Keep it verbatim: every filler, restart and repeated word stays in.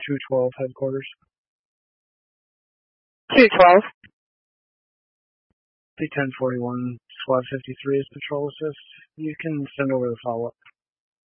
two twelve headquarters. two twelve. The ten forty-one, squad fifty-three is patrol assist. You can send over the follow-up.